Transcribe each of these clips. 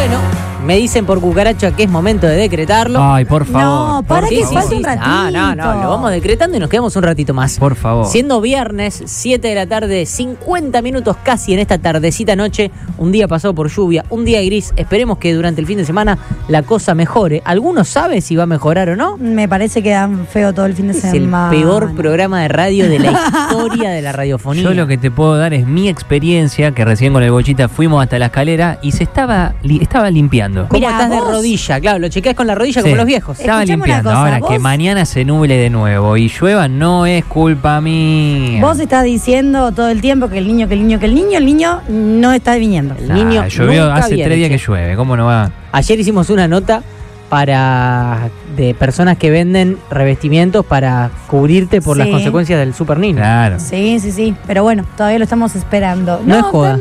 Bueno, me dicen por cucaracha que es momento de decretarlo. Ay, por favor. No, para que falte un ratito. No, lo vamos decretando y nos quedamos un ratito más. Por favor. Siendo viernes, 7 de la tarde, 50 minutos casi en esta tardecita noche, un día pasado por lluvia, un día gris. Esperemos que durante el fin de semana la cosa mejore. ¿Alguno sabe si va a mejorar o no? Me parece que dan feo todo el fin de semana. Es el peor programa de radio de la historia de la radiofonía. Yo lo que te puedo dar es mi experiencia, que recién con el Bochita fuimos hasta la escalera y se estaba limpiando. ¿Cómo Mirá, estás de vos- rodilla? Claro, lo chequeás con la rodilla como los viejos. Estaba Escuchame una limpiando. cosa, Ahora vos- que mañana se nuble de nuevo y llueva no es culpa mía. Vos estás diciendo todo el tiempo que el niño no está viniendo. El niño llovió nunca hace viene, 3 días que che. llueve. ¿Cómo no va? Ayer hicimos una nota de personas que venden revestimientos para cubrirte por las Sí. consecuencias del Super Niño. Claro. Sí. Pero bueno, todavía lo estamos esperando. No es joda.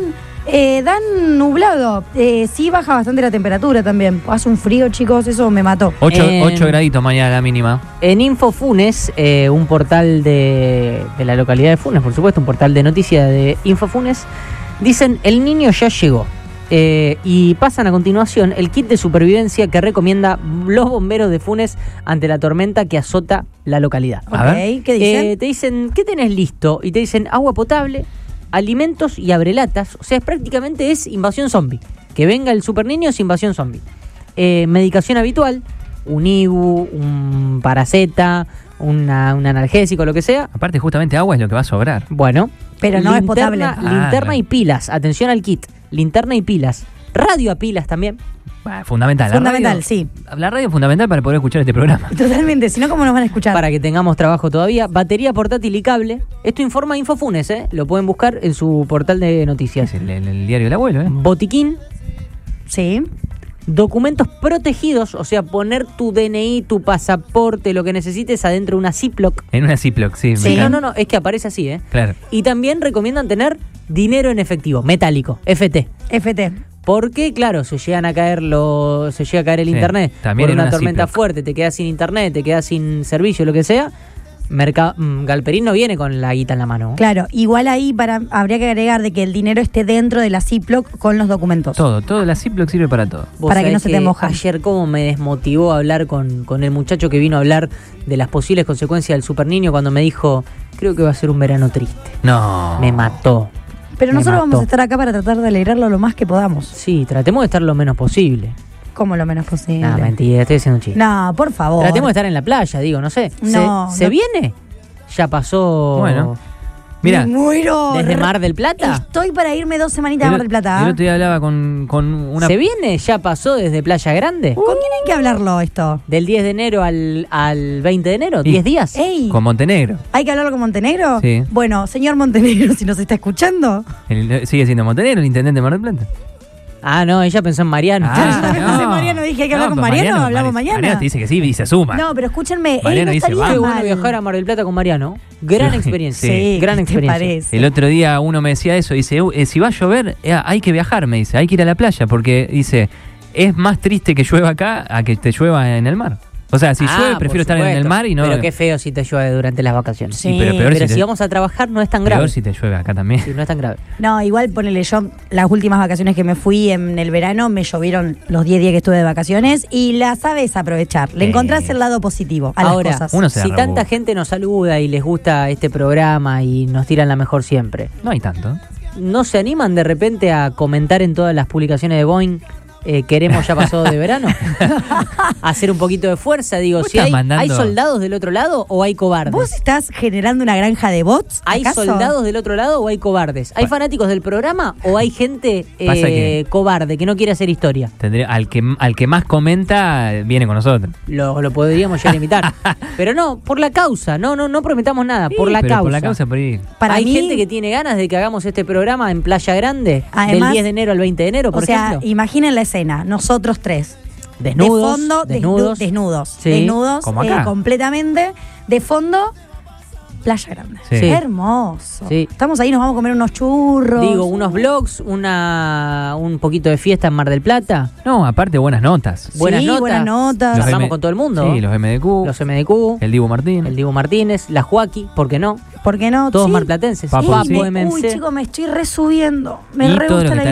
Dan nublado. Sí baja bastante la temperatura también. Hace un frío, chicos, eso me mató. 8 graditos mañana la mínima. En Infofunes, un portal de la localidad de Funes, por supuesto, un portal de noticias de Infofunes, dicen el niño ya llegó. Y pasan a continuación el kit de supervivencia que recomienda los bomberos de Funes ante la tormenta que azota la localidad. A ver. Ok, ¿qué dicen? Te dicen, ¿qué tenés listo? Y te dicen agua potable, alimentos y abrelatas. O sea, prácticamente es invasión zombie. Que venga el super niño es invasión zombie. Medicación habitual, un Ibu, un Paraceta, un analgésico, lo que sea. Aparte, justamente agua es lo que va a sobrar. Bueno. Pero no es potable. Linterna Ah, y pilas. Atención al kit. Linterna y pilas. Radio a pilas también. Bah, fundamental. Fundamental, sí. La radio es fundamental para poder escuchar este programa. Totalmente, si no, ¿cómo nos van a escuchar? Para que tengamos trabajo todavía. Batería portátil y cable. Esto informa Infofunes, ¿eh? Lo pueden buscar en su portal de noticias. Es el diario del abuelo, ¿eh? Botiquín. Sí. Documentos protegidos, o sea, poner tu DNI, tu pasaporte, lo que necesites adentro de una Ziploc. En una Ziploc, sí. Sí, me no, encanta. es que aparece así, ¿eh? Claro. Y también recomiendan tener dinero en efectivo, metálico, FT. FT. Porque, claro, se llega a caer el Sí, internet también por en una una tormenta Ziploc. fuerte, te quedas sin internet, te quedas sin servicio, lo que sea. Galperín no viene con la guita en la mano. Claro, igual ahí habría que agregar de que el dinero esté dentro de la Ziploc con los documentos. Todo. La Ziploc sirve para todo. Vos Para que sabés no se te mojen. Ayer cómo me desmotivó hablar con el muchacho que vino a hablar de las posibles consecuencias del super niño cuando me dijo, creo que va a ser un verano triste. No. Me mató. Pero Me nosotros vamos mató. a estar acá para tratar de alegrarlo lo más que podamos. Sí, tratemos de estar lo menos posible. Como lo menos posible. No, mentira, estoy haciendo un chiste. No, por favor. Tratemos de estar en la playa, digo, no sé. No, ¿Se no. viene? Ya pasó. Bueno. Mira, Me muero. ¿Desde Mar del Plata? Estoy para irme 2 semanitas a Mar del Plata. el otro día hablaba con una... ¿Se viene? ¿Ya pasó desde Playa Grande? ¿Con quién hay que hablarlo esto? Del 10 de enero al 20 de enero, Sí. 10 días. ¡Ey! Con Montenegro. ¿Hay que hablarlo con Montenegro? Sí. Bueno, señor Montenegro, si nos está escuchando. Sigue siendo Montenegro, el intendente de Mar del Plata. Ah, no, ella pensó en Mariano. yo también pensé en Mariano, dije, hay que hablar con pero Mariano, hablamos mañana. Mariano te dice que sí y se suma. No, pero escúchenme, Mariano no dice, estaría vamos. Qué bueno mal. viajar a Mar del Plata con Mariano. Gran Sí, experiencia. sí. Gran ¿qué experiencia. te parece? El otro día uno me decía eso, dice, si va a llover, hay que viajar, me dice, hay que ir a la playa, porque dice, es más triste que llueva acá a que te llueva en el mar. O sea, si llueve, por prefiero estar en el supuesto. mar y no... Pero qué feo si te llueve durante las vacaciones. Sí, pero peor Pero si si te- vamos a trabajar no es tan grave. Peor si te llueve acá también. Sí, no es tan grave. No, igual ponele yo, las últimas vacaciones que me fui en el verano, me llovieron los 10 días que estuve de vacaciones y la sabes aprovechar. Le encontrás el lado positivo a Ahora, las cosas. uno se si la tanta rebusca. gente nos saluda y les gusta este programa y nos tiran la mejor siempre, No hay tanto. ¿no se animan de repente a comentar en todas las publicaciones de Boeing queremos ya pasó de verano? Hacer un poquito de fuerza, digo, Vos si estás hay mandando- soldados del otro lado o hay cobardes. ¿Vos estás generando una granja de bots? ¿Hay ¿acaso? soldados del otro lado o hay cobardes? ¿Hay fanáticos del programa o hay gente Pasa que- cobarde que no quiere hacer historia? Al que más comenta, viene con nosotros. Lo podríamos llegar a imitar. Pero no, por la causa. No prometamos nada. Sí, por la pero causa. Por la causa, por ahí. Para hay mí- gente que tiene ganas de que hagamos este programa en Playa Grande Además, del 10 de enero al 20 de enero, por O sea, ejemplo. imaginen la escena, nosotros tres. Desnudos. De fondo, desnudos. desnudos. Sí. Desnudos, Como acá. completamente. De fondo, Playa Grande. Sí. Sí. Hermoso. Sí. Estamos ahí, nos vamos a comer unos churros. Digo, unos vlogs, un poquito de fiesta en Mar del Plata. No, aparte buenas notas. Buenas notas. buenas notas. Los M- hablamos con todo el mundo. Sí, los MDQ. Los MDQ, El Dibu Martín. el Dibu Martínez, la Joaquí, ¿por qué no? ¿Por qué no? Todos Sí. marplatenses. Papo, Papo, sí. MMC. Uy, chicos, me estoy resubiendo. Me Y re todo lo gusta que la está